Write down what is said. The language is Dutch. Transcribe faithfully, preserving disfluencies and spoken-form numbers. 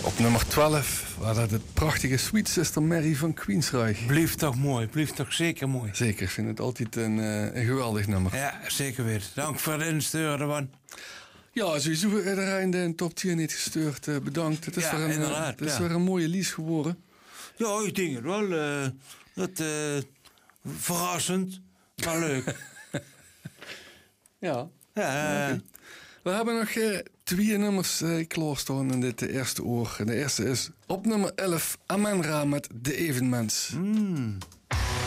Op nummer twaalf was dat het prachtige Sweet Sister Mary van Queensrÿche. Blijft toch mooi, blijft toch zeker mooi. Zeker, ik vind het altijd een, uh, een geweldig nummer. Ja, zeker weer. Dank voor het insturen, man. Ja, sowieso iedereen die een top tien heeft gestuurd, uh, bedankt. Het is, ja, weer, een, inderdaad, het is ja. weer een mooie lies geworden. Ja, ik denk het wel. Uh, dat, uh, verrassend, maar leuk. ja. Ja, uh, we hebben nog uh, twee nummers uh, klaarstaan in dit eerste uur. De eerste is op nummer elf Amen Ra met De Evenmens. Mm.